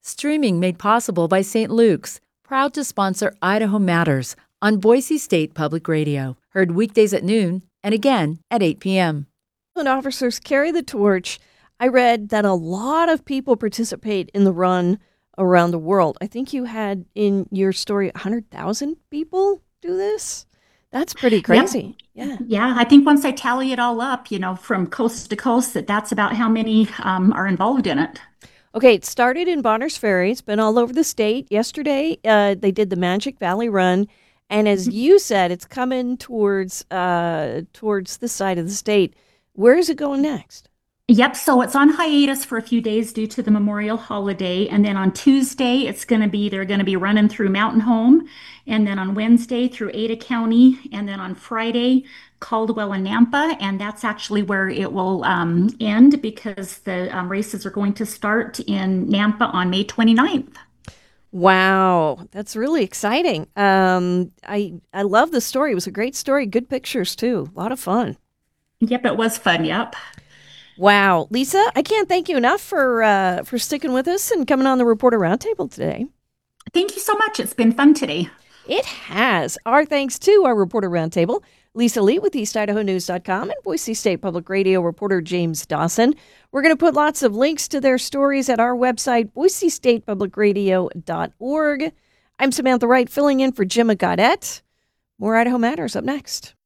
Streaming made possible by St. Luke's, proud to sponsor Idaho Matters on Boise State Public Radio. Heard weekdays at noon and again at 8 p.m. And officers carry the torch. I read that a lot of people participate in the run around the world. I think you had in your story 100,000 people do this. That's pretty crazy. Yep. Yeah. I think once I tally it all up, from coast to coast, that's about how many are involved in it. Okay, it started in Bonners Ferry. It's been all over the state. Yesterday, they did the Magic Valley Run. And as you said, it's coming towards this side of the state. Where is it going next? Yep, so it's on hiatus for a few days due to the Memorial holiday. And then on Tuesday, they're going to be running through Mountain Home. And then on Wednesday through Ada County. And then on Friday, Caldwell and Nampa. And that's actually where it will end because the races are going to start in Nampa on May 29th. Wow, that's really exciting. I love the story. It was a great story. Good pictures, too. A lot of fun. Yep, it was fun. Yep. Wow. Lisa, I can't thank you enough for sticking with us and coming on the Reporter Roundtable today. Thank you so much. It's been fun today. It has. Our thanks to our Reporter Roundtable, Lisa Lee with EastIdahoNews.com and Boise State Public Radio reporter James Dawson. We're going to put lots of links to their stories at our website, boisestatepublicradio.org. I'm Samantha Wright, filling in for Jim Gaudette. More Idaho Matters up next.